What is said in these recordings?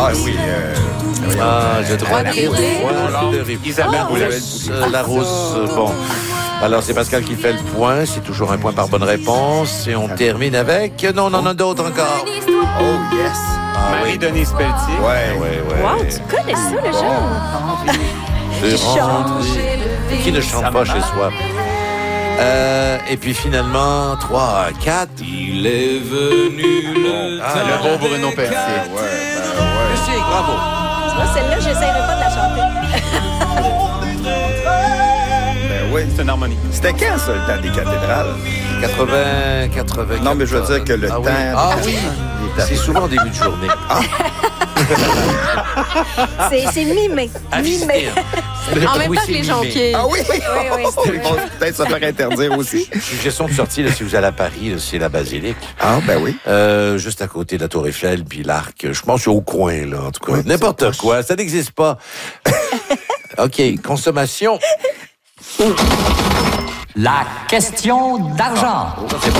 Ah oui. Je trouve Isabelle Larose. Bon. Alors, c'est Pascal qui fait le point. C'est toujours un point par bonne réponse. Et on termine avec... Non, on en a d'autres encore. Oh, yes. Marie-Denise Pelletier. Ouais. Wow, tu connais ça, le genre? Qui ne chante pas chez soi? Et puis finalement, 3, 4. Il est venu le Le beau Bruno Pelletier. Merci, bravo. Moi, celle-là, j'essaierai pas de la chanter. Oui. C'est une harmonie. C'était quand, ça, le temps des cathédrales? 80. Non, mais je veux dire que le temps... Oui. C'est souvent en début de journée. C'est mi-mai. Mi-mai. En même temps que les jonquiers. Ah oui? Oui. Bon, peut-être se faire interdire aussi. Suggestion de sortie, là, si vous allez à Paris, là, c'est la basilique. Ah, ben oui. Juste à côté de la Tour Eiffel, puis l'Arc. Je pense que c'est au coin, là, en tout cas. Oui, N'importe quoi, ça n'existe pas. OK, consommation. La question d'argent. Ça, c'est bon.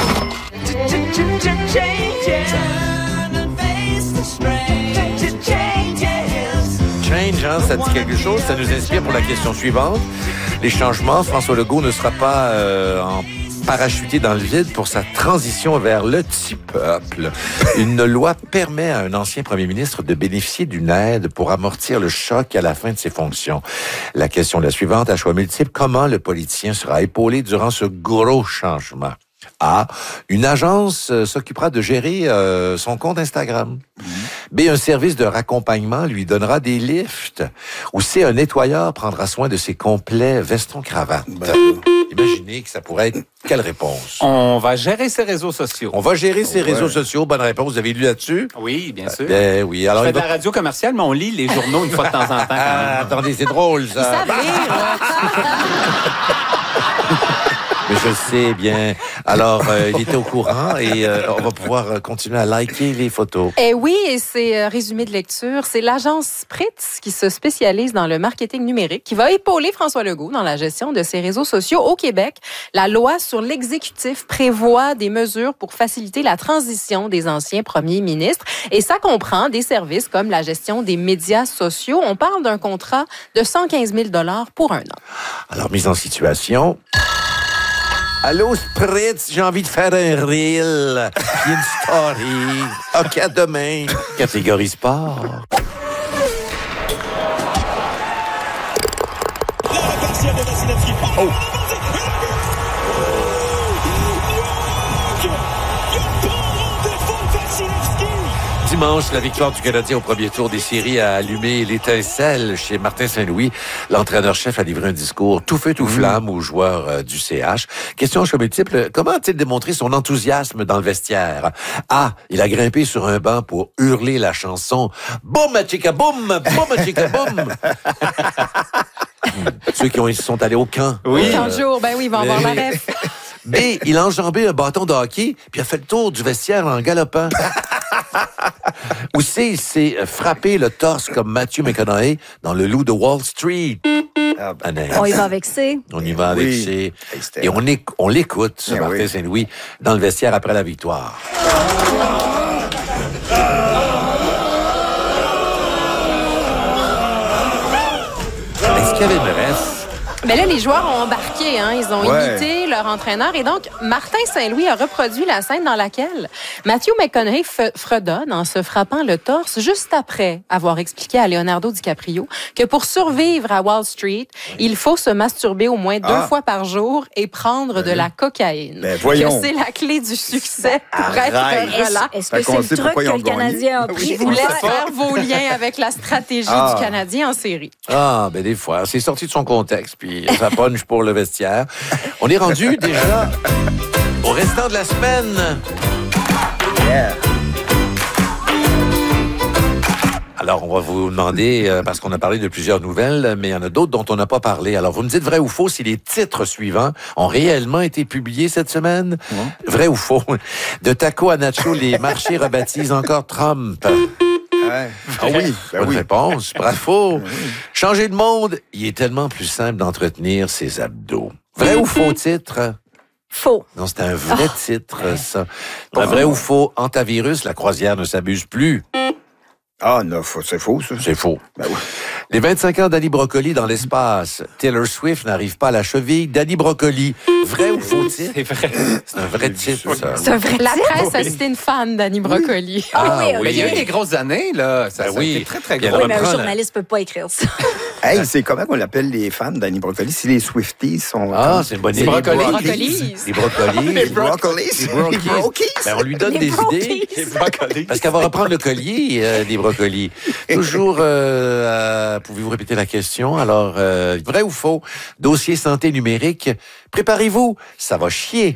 Change, hein, ça dit quelque chose. Ça nous inspire pour la question suivante. Les changements, François Legault ne sera pas en parachuté dans le vide pour sa transition vers le petit peuple. Une loi permet à un ancien premier ministre de bénéficier d'une aide pour amortir le choc à la fin de ses fonctions. La question est la suivante, à choix multiple. Comment le politicien sera épaulé durant ce gros changement? A. Une agence s'occupera de gérer son compte Instagram. B. Un service de raccompagnement lui donnera des lifts. Ou C. Un nettoyeur prendra soin de ses complets veston-cravate. Imaginez que ça pourrait être quelle réponse? On va gérer ses réseaux sociaux. On va gérer ses réseaux sociaux. Bonne réponse. Vous avez lu là-dessus? Oui, bien sûr. Ben oui. Alors, Je fais de la radio commerciale, mais on lit les journaux une fois de temps en temps. Quand même. Attendez, c'est drôle, ça. Ils savent lire, là. Mais je sais bien. Alors, il était au courant et on va pouvoir continuer à liker les photos. Eh oui, et c'est résumé de lecture. C'est l'agence Spritz qui se spécialise dans le marketing numérique qui va épauler François Legault dans la gestion de ses réseaux sociaux au Québec. La loi sur l'exécutif prévoit des mesures pour faciliter la transition des anciens premiers ministres et ça comprend des services comme la gestion des médias sociaux. On parle d'un contrat de 115 000 $ pour un an. Alors, mise en situation... Allô, Spritz, j'ai envie de faire un reel, puis une story. OK, à demain. Catégorie sport. Oh! Dimanche, la victoire du Canadien au premier tour des séries a allumé l'étincelle chez Martin Saint-Louis. L'entraîneur-chef a livré un discours tout feu, tout flamme aux joueurs du CH. Question à choix multiple, comment a-t-il démontré son enthousiasme dans le vestiaire? A. Il a grimpé sur un banc pour hurler la chanson « Boum, chica boum, boum, chica boum ». Ceux qui sont allés au camp. Oui. 40 jours, ben oui, ils vont avoir la ref. B. Il a enjambé un bâton de hockey puis a fait le tour du vestiaire en galopant. Ou C. Il s'est frappé le torse comme Matthew McConaughey dans Le Loup de Wall Street. On y va avec C. On y va avec Oui. C. Hey, c'était Et on l'écoute, ce Eh Martin oui. Saint-Louis, dans le vestiaire après la victoire. Est-ce qu'il y avait une reste? Mais là, les joueurs ont embarqué, hein. Ils ont imité leur entraîneur. Et donc, Martin Saint-Louis a reproduit la scène dans laquelle Matthew McConaughey fredonne en se frappant le torse juste après avoir expliqué à Leonardo DiCaprio que pour survivre à Wall Street, il faut se masturber au moins 2 fois par jour et prendre de la cocaïne. Ben, voyons. Que c'est la clé du succès pour Arrête. être relâche. Est-ce Fait que qu'on c'est sait le truc pourquoi ils que ont le gagné. Canadien a Oui, pris? Je vous laisse faire vos liens avec la stratégie du Canadien en série. Ah, ben des fois, c'est sorti de son contexte, puis ça punch pour le vestiaire. On est rendu déjà au restant de la semaine. Yeah. Alors, on va vous demander, parce qu'on a parlé de plusieurs nouvelles, mais il y en a d'autres dont on n'a pas parlé. Alors, vous me dites vrai ou faux si les titres suivants ont réellement été publiés cette semaine? Vrai ou faux? De taco à nacho, les marchés rebaptisent encore Trump. Ouais. Ah oui, ben Bonne oui. réponse. Bravo. Changer de monde, il est tellement plus simple d'entretenir ses abdos. Vrai ou faux titre? Faux. Non, c'est un vrai titre, ça. Vrai ou faux? Antivirus, la croisière ne s'abuse plus. Ah, non, c'est faux, ça. C'est faux. Ben oui. Les 25 ans d'Annie Brocoli dans l'espace. Taylor Swift n'arrive pas à la cheville d'Annie Brocoli. Vrai ou faux titre? C'est vrai. C'est un vrai titre, ça. C'est un vrai La titre. presse a cité une fan d'Annie Brocoli. Ah oui, Mais il y a eu OK. des grosses années, là. Ça, Ben ça a oui. été très, très Il y a gros. Oui, mais un reprend la- journaliste peut pas écrire ça. Hey, c'est comment qu'on appelle les fans d'Annie Brocoli? Si les Swifties sont... Ah, c'est une bonne Les idée. brocolis. Brocolis. Les brocolis. Les Brocolis. Les brokies. Ben, on lui donne Les des brokies. idées. Les brocolis. Parce qu'elle va reprendre le collier des brocolis. Toujours, pouvez-vous répéter la question? Alors, vrai ou faux? Dossier santé numérique. Préparez-vous, ça va chier.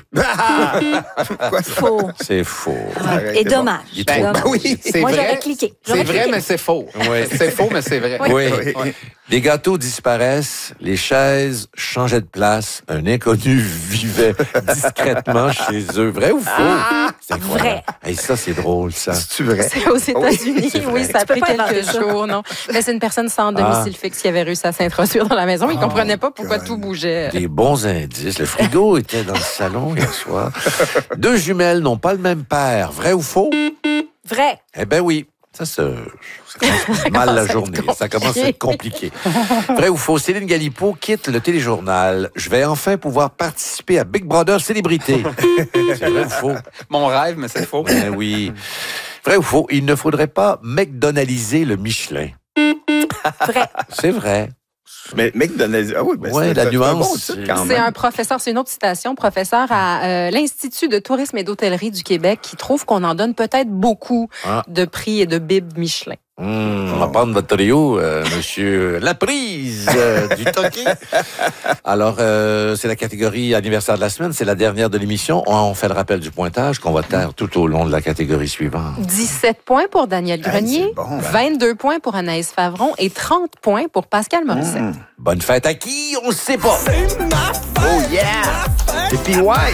Quoi, ça? Faux. C'est faux. Arrêtez Et bon. dommage. Il est trop- Dommage. Oui. C'est Moi, vrai. j'aurais cliqué. C'est J'aurais vrai, cliqué. mais c'est faux. Ouais. C'est faux, mais c'est vrai. Oui. Oui. Les gâteaux disparaissent, les chaises changeaient de place, un inconnu vivait discrètement chez eux. Vrai ou faux? C'est incroyable. Vrai. Hey, ça, c'est drôle, ça. C'est-tu vrai? C'est aux États-Unis, c'est vrai. oui, ça a Tu peux pris pas inventer quelques ça. jours, non. Mais c'est une personne sans domicile fixe qui avait réussi à s'introduire dans la maison. Il comprenait pas pourquoi tout bougeait. Des bons indices. Le frigo était dans le salon hier soir. Deux jumelles n'ont pas le même père. Vrai ou faux? Vrai. Eh ben oui. Ça commence mal la journée. Ça commence à être compliqué. Vrai ou faux? Céline Galipo quitte le téléjournal. Je vais enfin pouvoir participer à Big Brother Célébrité. C'est vrai ou faux? Mon rêve, mais c'est faux. Ben oui. Vrai ou faux? Il ne faudrait pas McDonaldiser le Michelin. Vrai. C'est vrai. Mais McDonald's... Ah oui, ben Ouais, la c'est un nuance, bon titre, c'est- quand C'est même. un professeur, c'est une autre citation, professeur à l'Institut de tourisme et d'hôtellerie du Québec qui trouve qu'on en donne peut-être beaucoup Ah. de prix et de bibes Michelin. On va prendre votre trio, monsieur Laprise du Toqué. Alors, c'est la catégorie anniversaire de la semaine. C'est la dernière de l'émission. On fait le rappel du pointage qu'on va taire tout au long de la catégorie suivante. 17 points pour Daniel Grenier, c'est bon, ben. 22 points pour Anaïs Favron et 30 points pour Pascal Morissette. Bonne fête à qui? On ne sait pas. Oh yeah! Et puis ouais!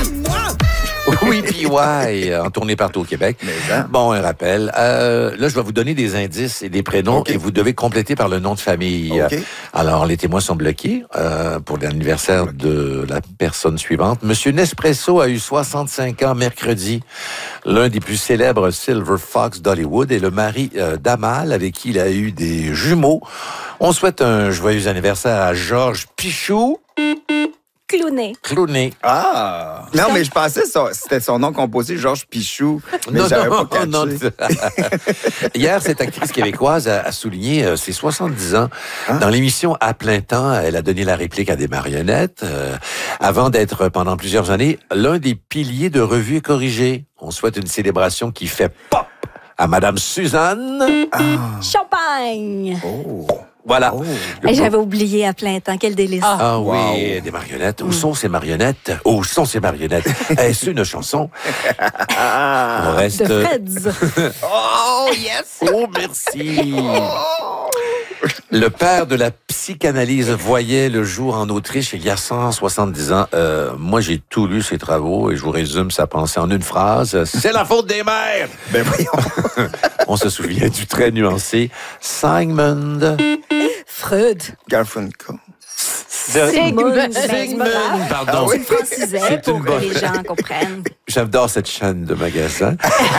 Oui, PY, en tournée partout au Québec. Mais, hein? Bon, un rappel. Là, je vais vous donner des indices et des prénoms OK. et vous devez compléter par le nom de famille. OK. Alors, les témoins sont bloqués pour l'anniversaire de la personne suivante. Monsieur Nespresso a eu 65 ans mercredi. L'un des plus célèbres Silver Fox d'Hollywood est le mari d'Amal, avec qui il a eu des jumeaux. On souhaite un joyeux anniversaire à Georges Pichou. Clowné. Clooney. Ah! Non, mais je pensais que c'était son nom composé, Georges Pichou. Mais j'avais pas catché. non. Hier, cette actrice québécoise a souligné ses 70 ans. Dans l'émission À plein temps, elle a donné la réplique à des marionnettes avant d'être, pendant plusieurs années, l'un des piliers de Revue et Corrigée. On souhaite une célébration qui fait pop à Madame Suzanne. Champagne. Oh! Voilà. Oh. Hey, j'avais oublié à plein temps. Quel délice. Ah Wow. oui, des marionnettes. Où sont ces marionnettes? Où sont ces marionnettes? Est-ce une chanson? On reste... De Freds. Oh, yes! Oh, merci. Le père de la psychanalyse voyait le jour en Autriche il y a 170 ans. Moi, j'ai tout lu ses travaux et je vous résume sa pensée en une phrase. C'est la faute des mères! Ben voyons. On se souvient du très nuancé Sigmund. Freud. Garfunkel. Sigmund. Sigmund, pardon. C'est francisais C'est pour une que bonne- les gens comprennent. J'adore cette chaîne de magasins.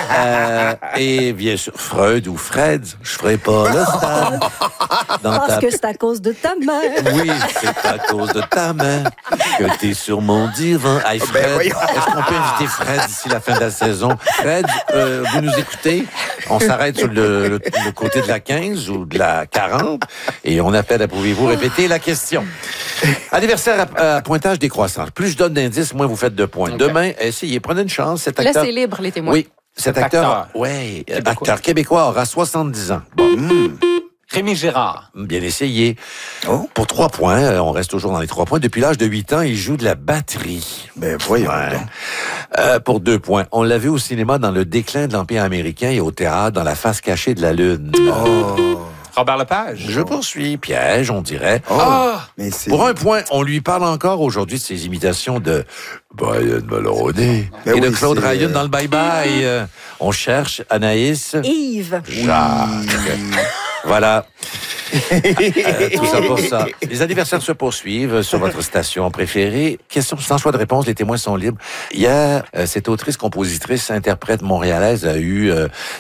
Et bien sûr, Freud ou Fred, je ferai pas le stade. Dans Parce ta que c'est à cause de ta mère. Oui, c'est à cause de ta main que t'es sur mon divan. Hey, Fred, voyons. est-ce qu'on peut inviter Fred d'ici la fin de la saison? Fred, vous nous écoutez? On s'arrête sur le côté de la 15 ou de la 40 et on appelle à pouvez-vous répéter la question. Anniversaire à pointage décroissant. Plus je donne d'indices, moins vous faites de points. OK. Demain, essayez, prenez une chance. Cet Là, acteur... c'est libre, les témoins. Oui, cet acteur, Acteur. ouais, Québécois. acteur québécois aura 70 ans. Bon, Rémi Gérard. bien essayé. Oh. Pour 3 points, on reste toujours dans les 3 points. Depuis l'âge de 8 ans, il joue de la batterie. Ben voyons Ouais. donc. Pour 2 points. On l'a vu au cinéma dans Le déclin de l'Empire américain et au théâtre dans La face cachée de la Lune. Oh. Robert Lepage. Je poursuis. Piège, on dirait. Oh. Ah! Mais c'est... Pour 1 point, on lui parle encore aujourd'hui de ses imitations de Brian Mulroney Ben et de oui, Claude c'est- Ryan dans le Bye Bye. On cherche Anaïs. Yves. Jacques. Voilà. Tout ça pour ça. Les anniversaires se poursuivent sur votre station préférée. Question sans choix de réponse, les témoins sont libres. Hier, cette autrice, compositrice, interprète montréalaise a eu